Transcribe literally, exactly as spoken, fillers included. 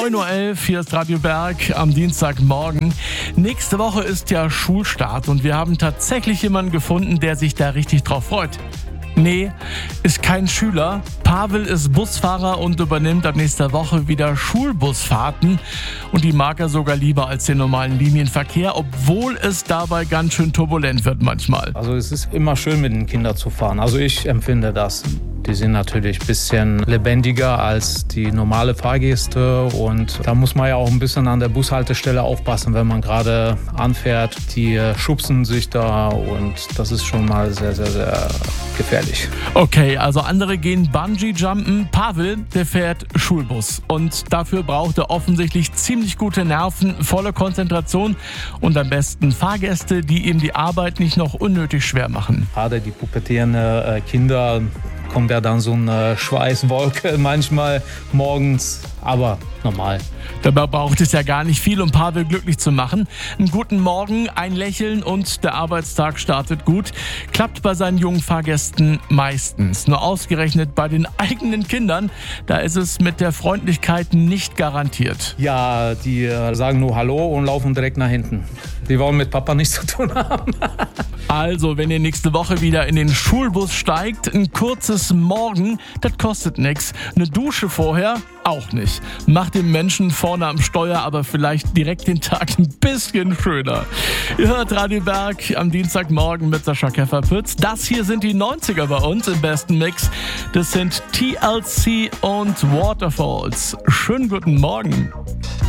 neun Uhr elf, hier ist Radio Berg am Dienstagmorgen. Nächste Woche ist ja Schulstart und wir haben tatsächlich jemanden gefunden, der sich da richtig drauf freut. Nee, ist kein Schüler. Pavel ist Busfahrer und übernimmt ab nächster Woche wieder Schulbusfahrten. Und die mag er sogar lieber als den normalen Linienverkehr, obwohl es dabei ganz schön turbulent wird manchmal. Also es ist immer schön, mit den Kindern zu fahren. Also ich empfinde das. Die sind natürlich ein bisschen lebendiger als die normale Fahrgäste. Und da muss man ja auch ein bisschen an der Bushaltestelle aufpassen, wenn man gerade anfährt. Die schubsen sich da und das ist schon mal sehr, sehr, sehr gefährlich. Okay, also andere gehen Bungee-Jumpen. Pavel, der fährt Schulbus. Und dafür braucht er offensichtlich ziemlich gute Nerven, volle Konzentration und am besten Fahrgäste, die ihm die Arbeit nicht noch unnötig schwer machen. Gerade die pubertierenden Kinder, kommt ja dann so eine Schweißwolke manchmal morgens, aber normal. Dabei braucht es ja gar nicht viel, um Pavel glücklich zu machen. Einen guten Morgen, ein Lächeln und der Arbeitstag startet gut. Klappt bei seinen jungen Fahrgästen meistens. Nur ausgerechnet bei den eigenen Kindern, da ist es mit der Freundlichkeit nicht garantiert. Ja, die sagen nur Hallo und laufen direkt nach hinten. Die wollen mit Papa nichts zu tun haben. Also, wenn ihr nächste Woche wieder in den Schulbus steigt, ein kurzes Morgen, das kostet nichts. Eine Dusche vorher auch nicht. Macht dem Menschen vorne am Steuer aber vielleicht direkt den Tag ein bisschen schöner. Ihr hört Radio Berg am Dienstagmorgen mit Sascha Käfer-Pütz. Das hier sind die neunziger bei uns im besten Mix. Das sind T L C und Waterfalls. Schönen guten Morgen.